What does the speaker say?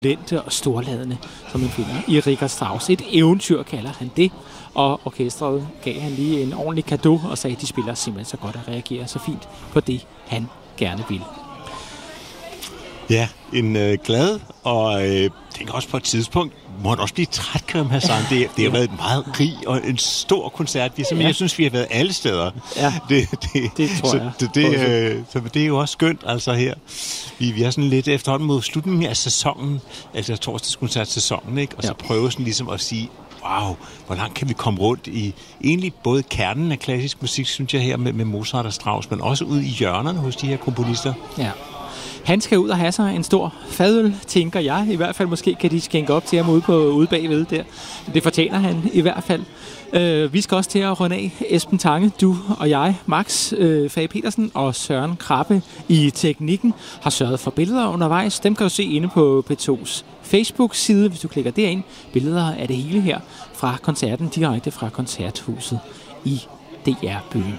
lente og storladende, som man finder i Richard Strauss. Et eventyr kalder han det, og orkestret gav han lige en ordentlig cadeau og sagde, at de spiller simpelthen så godt og reagerer så fint på det, han gerne vil. Ja, en glad, og tænker også på et tidspunkt, må han også blive træt, Karim Hassan. Det har været en meget rig og en stor koncert. Jeg synes, vi har været alle steder. Ja, det tror jeg. Så det er jo også skønt, altså her. Vi har sådan lidt efterhånden mod slutningen af sæsonen, altså torsdagskoncertsæsonen, ikke? Og så prøve sådan ligesom at sige, wow, hvor langt kan vi komme rundt i egentlig både kernen af klassisk musik, synes jeg her, med Mozart og Strauss, men også ud i hjørnerne hos de her komponister. Ja. Han skal ud og have sig en stor fadøl, tænker jeg. I hvert fald måske kan de skænke op til ham ude bagved der. Det fortjener han i hvert fald. Vi skal også til at runde af. Esben Tange, du og jeg, Max Fage Petersen og Søren Krabbe i teknikken har sørget for billeder undervejs. Dem kan du se inde på P2's Facebook-side, hvis du klikker derind. Billeder af det hele her fra koncerten, direkte fra Koncerthuset i DR-byen.